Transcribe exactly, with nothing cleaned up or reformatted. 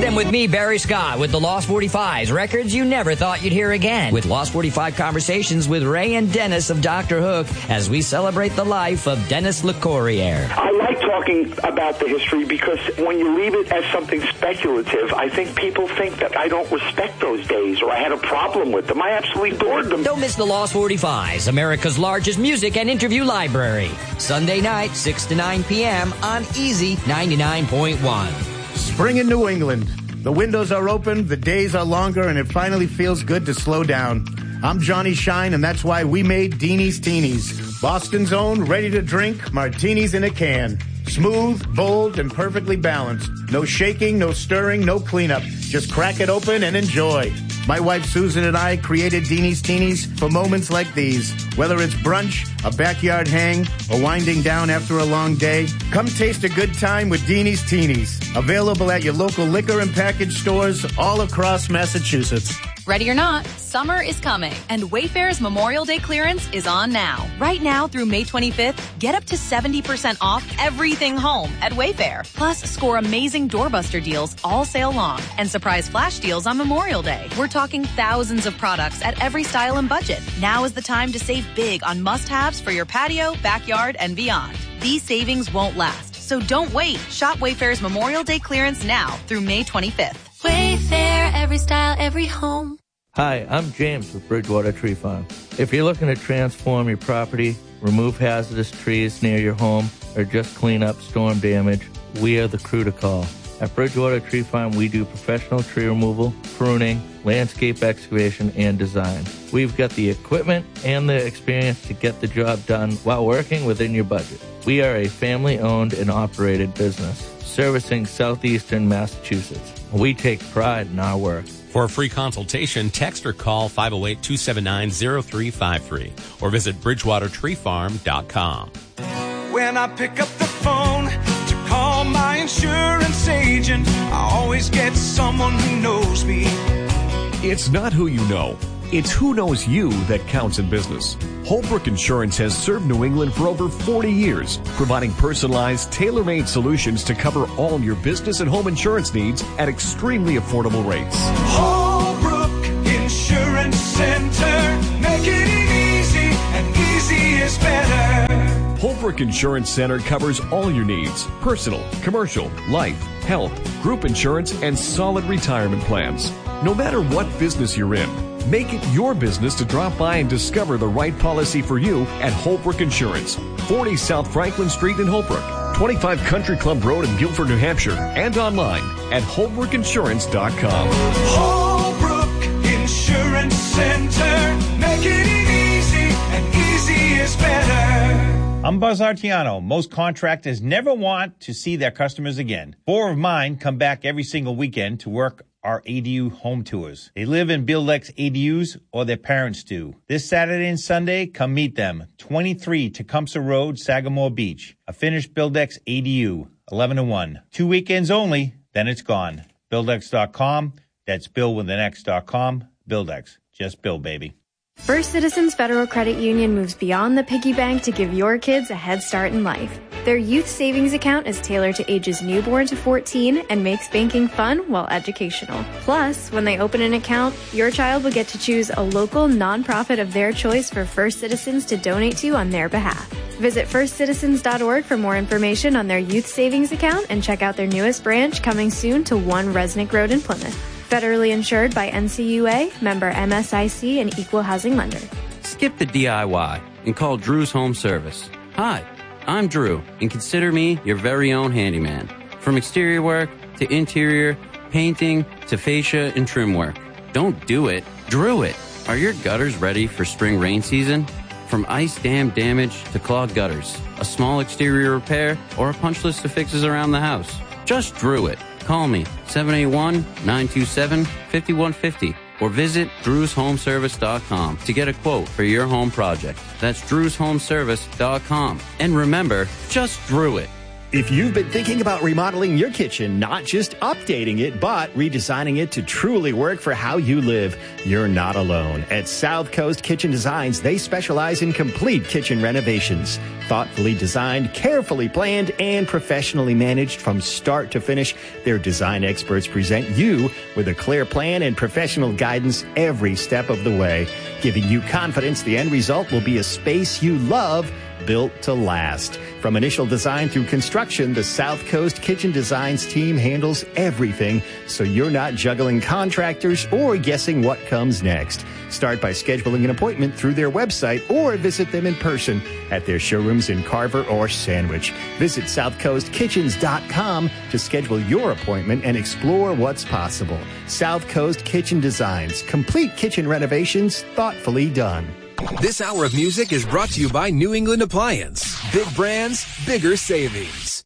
Them with me, Barry Scott, with the Lost forty-fives, records you never thought you'd hear again. With Lost forty-five Conversations with Ray and Dennis of Doctor Hook as we celebrate the life of Dennis LeCourrier. I like talking about the history because when you leave it as something speculative, I think people think that I don't respect those days or I had a problem with them. I absolutely adored them. Don't miss the Lost forty-fives, America's largest music and interview library. Sunday night, six to nine p.m. on Easy ninety-nine point one. Spring in New England. The windows are open, the days are longer, and it finally feels good to slow down. I'm Johnny Shine, and that's why we made Deanie's Teenies. Boston's own, ready to drink, martinis in a can. Smooth, bold, and perfectly balanced. No shaking, no stirring, no cleanup. Just crack it open and enjoy. My wife Susan and I created Deanie's Teenies for moments like these. Whether it's brunch, a backyard hang, or winding down after a long day, come taste a good time with Deanie's Teenies. Available at your local liquor and package stores all across Massachusetts. Ready or not, summer is coming, and Wayfair's Memorial Day clearance is on now. Right now through May twenty-fifth, get up to seventy percent off everything home at Wayfair. Plus, score amazing doorbuster deals all sale long and surprise flash deals on Memorial Day. We're talking thousands of products at every style and budget. Now is the time to save big on must-haves for your patio, backyard, and beyond. These savings won't last, so don't wait. Shop Wayfair's Memorial Day clearance now through May twenty-fifth. Wayfair, every style, every home. Hi, I'm James with Bridgewater Tree Farm. If you're looking to transform your property, remove hazardous trees near your home, or just clean up storm damage, we are the crew to call. At Bridgewater Tree Farm, we do professional tree removal, pruning, landscape excavation, and design. We've got the equipment and the experience to get the job done while working within your budget. We are a family-owned and operated business servicing southeastern Massachusetts. We take pride in our work. For a free consultation, text or call five oh eight, two seven nine, oh three five three or visit bridgewater tree farm dot com. When I pick up the phone to call my insurance agent, I always get someone who knows me. It's not who you know, it's who knows you that counts in business. Holbrook Insurance has served New England for over forty years, providing personalized, tailor-made solutions to cover all your business and home insurance needs at extremely affordable rates. Holbrook Insurance Center, make it easy, and easy is better. Holbrook Insurance Center covers all your needs: personal, commercial, life, health, group insurance, and solid retirement plans. No matter what business you're in, make it your business to drop by and discover the right policy for you at Holbrook Insurance, forty South Franklin Street in Holbrook, twenty-five Country Club Road in Guilford, New Hampshire, and online at holbrook insurance dot com. Holbrook Insurance Center, make it easy, and easy is better. I'm Buzz Artiano. Most contractors never want to see their customers again. Four of mine come back every single weekend to work our A D U home tours. They live in Buildex A D Us, or their parents do. This Saturday and Sunday, come meet them. twenty-three Tecumseh Road, Sagamore Beach. A finished Buildex A D U, eleven to one. Two weekends only, then it's gone. Buildex dot com. That's Bill with an X dot com. Buildex. Just Bill, baby. First Citizens Federal Credit Union moves beyond the piggy bank to give your kids a head start in life. Their youth savings account is tailored to ages newborn to fourteen and makes banking fun while educational. Plus, when they open an account, your child will get to choose a local nonprofit of their choice for First Citizens to donate to on their behalf. Visit first citizens dot org for more information on their youth savings account and check out their newest branch coming soon to one Resnick Road in Plymouth. Federally insured by N C U A, member M S I C, and equal housing lender. Skip the D I Y and call Drew's Home Service. Hi, I'm Drew, and consider me your very own handyman. From exterior work to interior, painting to fascia and trim work. Don't do it, Drew it. Are your gutters ready for spring rain season? From ice dam damage to clogged gutters, a small exterior repair, or a punch list of fixes around the house. Just Drew it. Call me, seven eight one, nine two seven, five one five zero, or visit drews home service dot com to get a quote for your home project. That's drews home service dot com. And remember, just Drew it. If you've been thinking about remodeling your kitchen, not just updating it, but redesigning it to truly work for how you live, you're not alone. At South Coast Kitchen Designs, they specialize in complete kitchen renovations. Thoughtfully designed, carefully planned, and professionally managed from start to finish, their design experts present you with a clear plan and professional guidance every step of the way, giving you confidence the end result will be a space you love, built to last. From initial design through construction, the South Coast Kitchen Designs team handles everything, so you're not juggling contractors or guessing what comes next. Start by scheduling an appointment through their website or visit them in person at their showrooms in Carver or Sandwich. Visit south coast kitchens dot com to schedule your appointment and explore what's possible. South Coast Kitchen Designs, complete kitchen renovations thoughtfully done. This hour of music is brought to you by New England Appliance. Big brands, bigger savings.